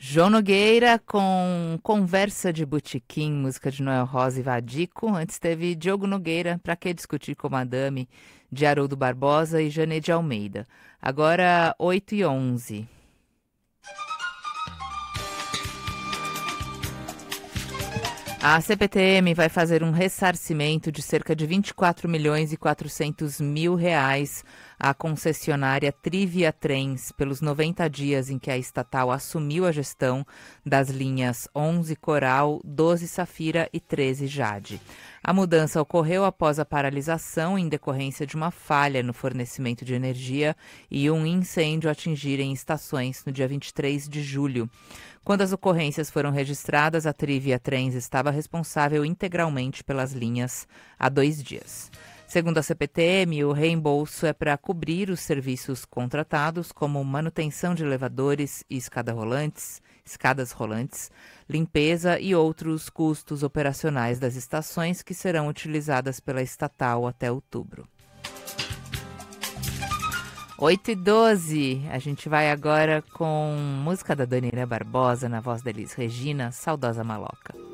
João Nogueira com Conversa de Botequim, música de Noel Rosa e Vadico. Antes teve Diogo Nogueira, Pra Que Discutir com Madame, de Haroldo Barbosa e Janê de Almeida. Agora 8h11. A CPTM vai fazer um ressarcimento de cerca de 24 milhões e 400 mil reais à concessionária Trivia Trens pelos 90 dias em que a estatal assumiu a gestão das linhas 11 Coral, 12 Safira e 13 Jade. A mudança ocorreu após a paralisação em decorrência de uma falha no fornecimento de energia e um incêndio atingirem estações no dia 23 de julho. Quando as ocorrências foram registradas, a Trivia Trens estava responsável integralmente pelas linhas há 2 dias. Segundo a CPTM, o reembolso é para cobrir os serviços contratados, como manutenção de elevadores e escadas rolantes, limpeza e outros custos operacionais das estações que serão utilizadas pela estatal até outubro. 8h12, a gente vai agora com música da Daniela Barbosa, na voz da Elis Regina, Saudosa Maloca.